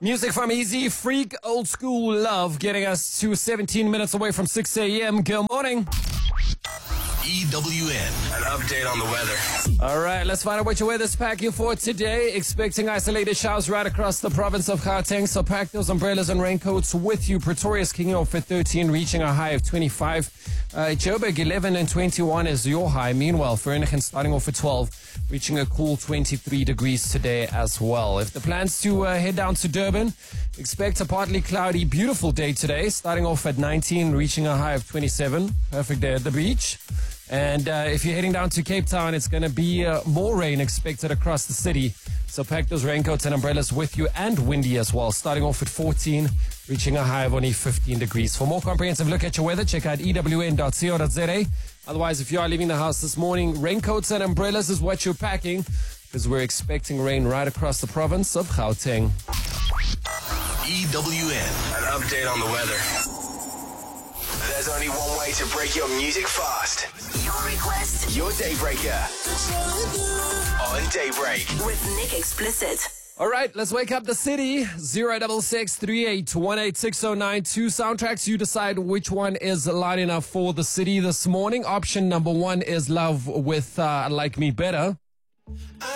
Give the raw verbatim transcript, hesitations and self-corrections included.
Music from Easy Freak, Old School Love, getting us to seventeen minutes away from six a.m. Good morning. E W N, an update on the weather. All right, let's find out what your weather's packing for today. Expecting isolated showers right across the province of Gauteng, so pack those umbrellas and raincoats with you. Pretoria's kicking off at thirteen, reaching a high of twenty-five. Uh, Joburg, eleven and twenty-one is your high. Meanwhile, Vereeniging starting off at twelve, reaching a cool twenty-three degrees today as well. If the plans to uh, head down to Durban, expect a partly cloudy, beautiful day today, starting off at nineteen, reaching a high of twenty-seven. Perfect day at the beach. And uh, if you're heading down to Cape Town, it's going to be uh, more rain expected across the city. So pack those raincoats and umbrellas with you, and windy as well. Starting off at fourteen, reaching a high of only fifteen degrees. For more comprehensive look at your weather, check out E W N dot co dot z a. Otherwise, if you are leaving the house this morning, raincoats and umbrellas is what you're packing, because we're expecting rain right across the province of Gauteng. E W N, an update on the weather. There's only one way to break your music fast. Your request. Your Daybreaker. On Daybreak. With Nick Explicit. All right, let's wake up the city. zero six six three eight one eight six zero nine two soundtracks. You decide which one is lining up for the city this morning. Option number one is Love with uh, Like Me Better.